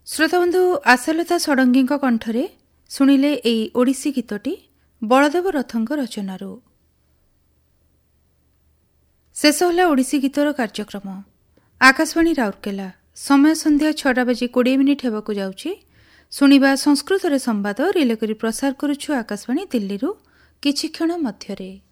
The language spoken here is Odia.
ଶ୍ରୋତାବନ୍ଧୁ ଆଶାଲତା ଷଡ଼ଙ୍ଗୀଙ୍କ କଣ୍ଠରେ ଶୁଣିଲେ ଏହି ଓଡ଼ିଶୀ ଗୀତଟି ବଳଦେବ ରଥଙ୍କ ରଚନାରୁ। ଶେଷ ହେଲା ଓଡ଼ିଶୀ ଗୀତର କାର୍ଯ୍ୟକ୍ରମ। ଆକାଶବାଣୀ ରାଉରକେଲା, ସମୟ ସନ୍ଧ୍ୟା 6:20 ହେବାକୁ ଯାଉଛି। ଶୁଣିବା ସଂସ୍କୃତରେ ସମ୍ବାଦ ରିଲେ କରି ପ୍ରସାର କରୁଛୁ ଆକାଶବାଣୀ ଦିଲ୍ଲୀରୁ କିଛି କ୍ଷଣ ମଧ୍ୟରେ।